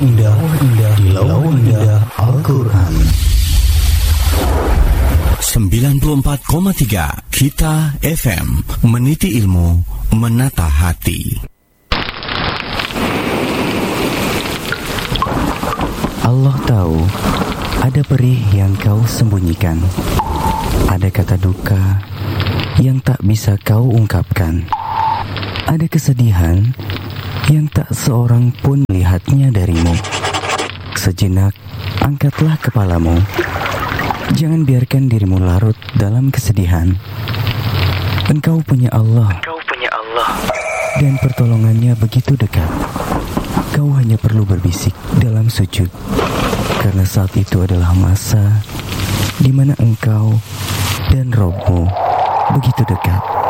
indah di Lawang Indah Al-Quran. 94,3 Kita FM, meniti ilmu, menata hati. Allah tahu ada perih yang kau sembunyikan, ada kata duka yang tak bisa kau ungkapkan, ada kesedihan yang tak seorang pun melihatnya darimu. Sejenak angkatlah kepalamu, jangan biarkan dirimu larut dalam kesedihan. Engkau punya Allah, dan pertolongannya begitu dekat. Kau hanya perlu berbisik dalam sujud, karena saat itu adalah masa di mana engkau dan Rabb-Mu begitu dekat.